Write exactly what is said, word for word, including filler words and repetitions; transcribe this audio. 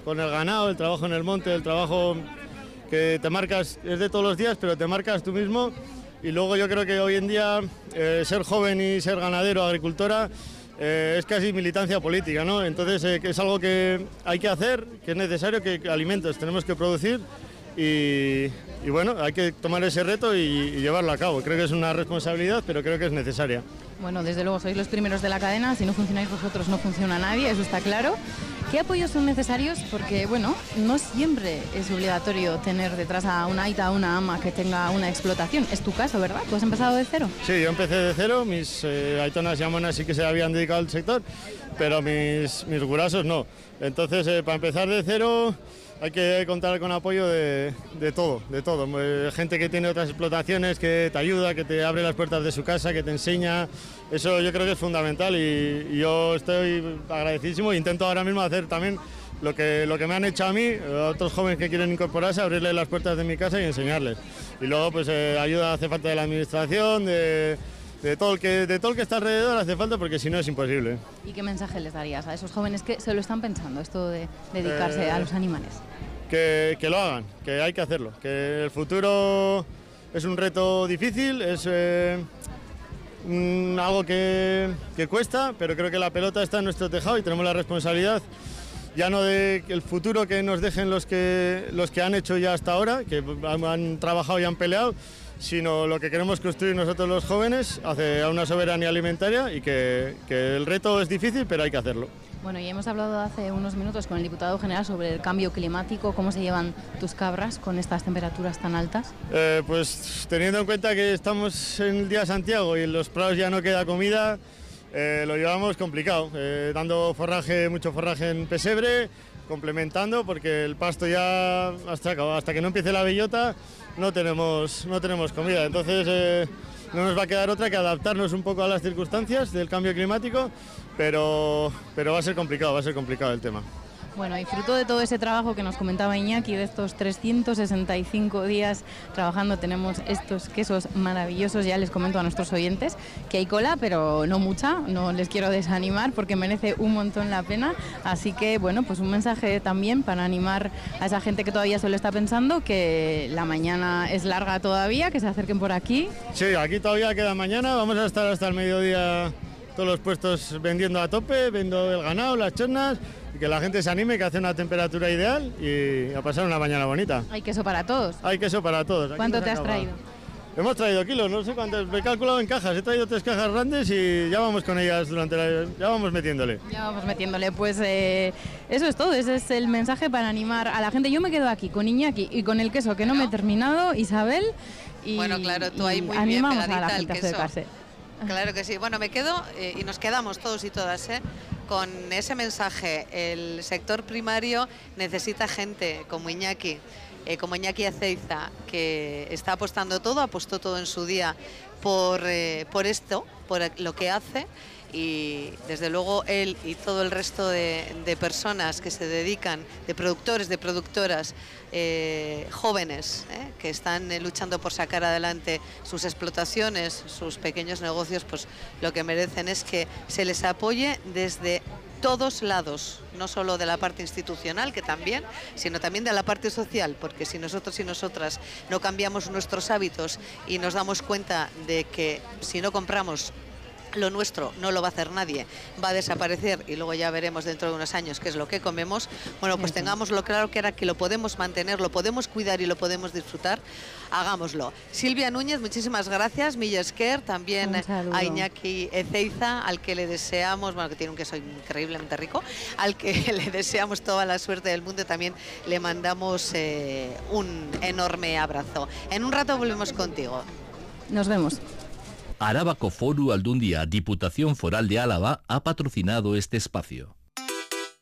con el ganado, el trabajo en el monte, el trabajo que te marcas, es de todos los días, pero te marcas tú mismo. Y luego yo creo que hoy en día eh, ser joven y ser ganadero, agricultora, eh, es casi militancia política, ¿no? Entonces eh, que es algo que hay que hacer, que es necesario, que alimentos tenemos que producir y, y bueno, hay que tomar ese reto y, y llevarlo a cabo. Creo que es una responsabilidad, pero creo que es necesaria. Bueno, desde luego sois los primeros de la cadena, si no funcionáis vosotros no funciona nadie, eso está claro. ¿Qué apoyos son necesarios? Porque, bueno, no siempre es obligatorio tener detrás a una aita o una ama que tenga una explotación. Es tu caso, ¿verdad? ¿Tú has empezado de cero? Sí, yo empecé de cero, mis eh, aitonas y amonas sí que se habían dedicado al sector, pero mis, mis gurasos no. Entonces, eh, para empezar de cero hay que contar con apoyo de, de todo, de todo. Eh, gente que tiene otras explotaciones, que te ayuda, que te abre las puertas de su casa, que te enseña. Eso yo creo que es fundamental y, y yo estoy agradecidísimo. Intento ahora mismo hacer también lo que, lo que me han hecho a mí, a otros jóvenes que quieren incorporarse, abrirles las puertas de mi casa y enseñarles. Y luego pues eh, ayuda hace falta de la administración, de... De todo, el que, de todo el que está alrededor hace falta porque si no es imposible. ¿Y qué mensaje les darías a esos jóvenes que se lo están pensando, esto de dedicarse eh, a los animales? Que, que lo hagan, que hay que hacerlo, que el futuro es un reto difícil, es eh, un, algo que, que cuesta, pero creo que la pelota está en nuestro tejado y tenemos la responsabilidad ya no de el futuro que nos dejen los que, los que han hecho ya hasta ahora, que han, han trabajado y han peleado, sino lo que queremos construir nosotros los jóvenes hacia una soberanía alimentaria y que, que el reto es difícil, pero hay que hacerlo. Bueno, y hemos hablado hace unos minutos con el diputado general sobre el cambio climático. ¿Cómo se llevan tus cabras con estas temperaturas tan altas? Eh, pues teniendo en cuenta que estamos en el día de Santiago y en los prados ya no queda comida, eh, lo llevamos complicado, eh, dando forraje, mucho forraje en pesebre, complementando, porque el pasto ya hasta, hasta que no empiece la bellota no tenemos, no tenemos comida, entonces eh, no nos va a quedar otra que adaptarnos un poco a las circunstancias del cambio climático, pero, pero va a ser complicado, va a ser complicado el tema. Bueno, y fruto de todo ese trabajo que nos comentaba Iñaki, de estos trescientos sesenta y cinco días trabajando, tenemos estos quesos maravillosos. Ya les comento a nuestros oyentes que hay cola, pero no mucha, no les quiero desanimar porque merece un montón la pena. Así que, bueno, pues un mensaje también para animar a esa gente que todavía se lo está pensando, que la mañana es larga todavía, que se acerquen por aquí. Sí, aquí todavía queda mañana, vamos a estar hasta el mediodía todos los puestos vendiendo a tope, vendiendo el ganado, las chornas, y que la gente se anime, que hace una temperatura ideal y a pasar una mañana bonita. Hay queso para todos. Hay queso para todos. Aquí ¿Cuánto te has traído? Hemos traído kilos, no sé cuántos, me he calculado en cajas, he traído tres cajas grandes y ya vamos con ellas durante la... ya vamos metiéndole. Ya vamos metiéndole, pues eh, eso es todo, ese es el mensaje para animar a la gente. Yo me quedo aquí con Iñaki y con el queso que no me he terminado, Isabel, y, bueno, claro, tú ahí muy animamos bien a la pegadita gente a al queso. acercarse. Claro que sí. Bueno, me quedo eh, y nos quedamos todos y todas ¿eh? con ese mensaje. El sector primario necesita gente como Iñaki, eh, como Iñaki Ezeiza, que está apostando todo, apostó todo en su día por, eh, por esto, por lo que hace. Y desde luego él y todo el resto de, de personas que se dedican, de productores, de productoras eh, jóvenes eh, que están eh, luchando por sacar adelante sus explotaciones, sus pequeños negocios, pues lo que merecen es que se les apoye desde todos lados, no solo de la parte institucional, que también, sino también de la parte social, porque si nosotros y nosotras no cambiamos nuestros hábitos y nos damos cuenta de que si no compramos lo nuestro no lo va a hacer nadie, va a desaparecer y luego ya veremos dentro de unos años qué es lo que comemos, bueno, pues tengámoslo claro que era que lo podemos mantener, lo podemos cuidar y lo podemos disfrutar, hagámoslo. Silvia Núñez, muchísimas gracias, Milla Esquer, también a Iñaki Ezeiza, al que le deseamos, bueno, que tiene un queso increíblemente rico, al que le deseamos toda la suerte del mundo, también le mandamos eh, un enorme abrazo. En un rato volvemos contigo. Nos vemos. Arabako Foru Aldundia, Diputación Foral de Álava, ha patrocinado este espacio.